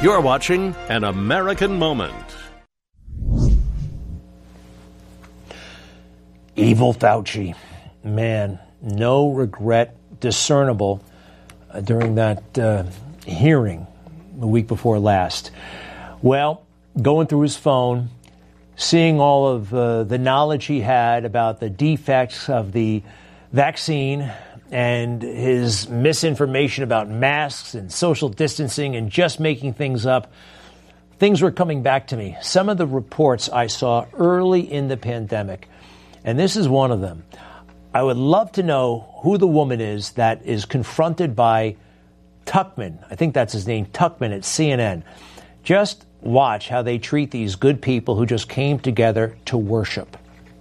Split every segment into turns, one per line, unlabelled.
You're watching An American Moment.
Evil Fauci. Man, no regret discernible during that hearing the week before last. Well, going through his phone, seeing all of the knowledge he had about the defects of the vaccine and his misinformation about masks and social distancing and just making things up, things were coming back to me. Some of the reports I saw early in the pandemic, and this is one of them. I would love to know who the woman is that is confronted by Tuchman. I think that's his name, Tuchman at CNN. Just watch how they treat these good people who just came together to worship.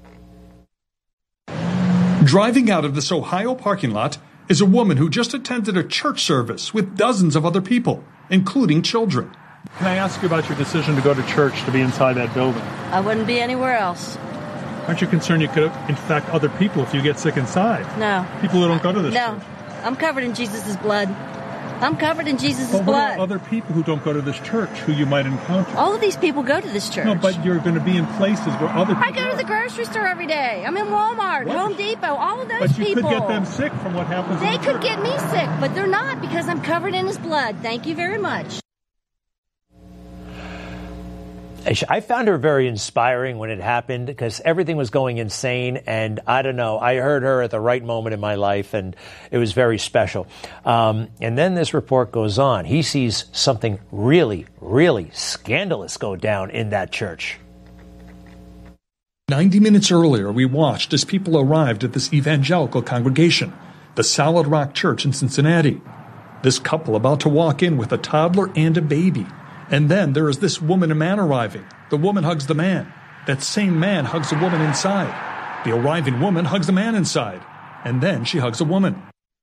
Driving out of this Ohio parking lot is a woman who just attended a church service with dozens of other people, including children.
Can I ask you about your decision to go to church, to be inside that building?
I wouldn't be anywhere else.
Aren't you concerned you could infect other people if you get sick inside?
No.
People who don't go to this church?
No. I'm covered in Jesus' blood. I'm covered in Jesus'
blood.
blood.
What about other people who don't go to this church who you might encounter?
All of these people go to this church.
No, but you're going to be in places where other people
I go to the grocery store every day. I'm in Walmart,
what?
Home Depot, all of those people.
But you could get them sick from what happens
They
in the
could
church.
get me sick, but they're not because I'm covered in his blood. Thank you very much.
I found her very inspiring when it happened because everything was going insane. And I don't know, I heard her at the right moment in my life, and it was very special. And then this report goes on. He sees something really, really scandalous go down in that church.
90 minutes earlier, we watched as people arrived at this evangelical congregation, the Solid Rock Church in Cincinnati. This couple about to walk in with a toddler and a baby. And then there is this woman and man arriving. The woman hugs the man. That same man hugs a woman inside. The arriving woman hugs the man inside. And then she hugs a woman.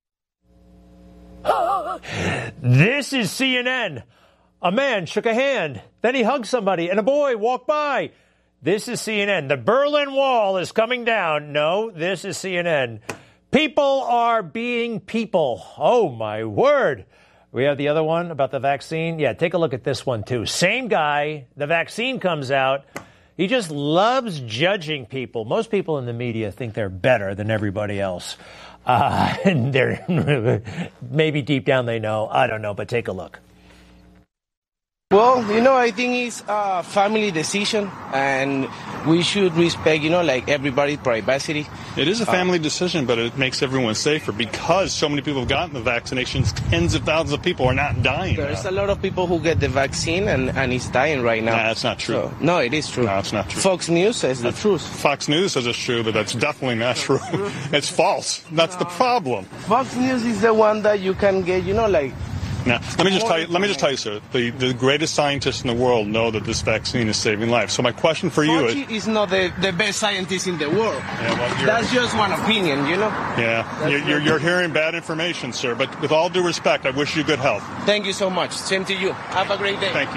This is CNN. A man shook a hand. Then he hugged somebody, and a boy walked by. This is CNN. The Berlin Wall is coming down. No, this is CNN. People are being people. Oh, my word. We have the other one about the vaccine. Yeah, take a look at this one, too. Same guy. The vaccine comes out. He just loves judging people. Most people in the media think they're better than everybody else. And they're maybe deep down they know. I don't know, but take a look.
Well, I think it's a family decision, and we should respect, like everybody's privacy.
It is a family decision, but it makes everyone safer because so many people have gotten the vaccinations. Tens of thousands of people are not dying.
There's a lot of people who get the vaccine and it's dying right now.
Nah, that's not true.
So, no, it is true.
No, it's not true.
Fox News says the truth.
Fox News says it's true, but that's definitely not true. It's false. That's the problem.
Fox News is the one that you can get,
Now, let me just tell you, sir, the greatest scientists in the world know that this vaccine is saving lives. So my question for you
is not the best scientist in the world.
Yeah, well,
that's just one opinion,
Yeah, you're hearing bad information, sir. But with all due respect, I wish you good health.
Thank you so much. Same to you. Have a great day.
Thank you.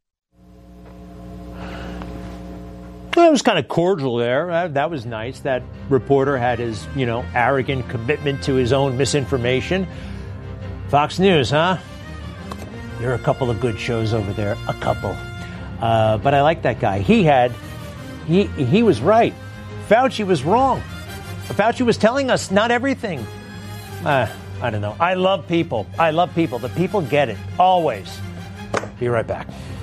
Well, it was kind of cordial there. That was nice. That reporter had his, arrogant commitment to his own misinformation. Fox News, huh? There are a couple of good shows over there. A couple. But I like that guy. He was right. Fauci was wrong. Fauci was telling us not everything. I don't know. I love people. The people get it. Always. Be right back.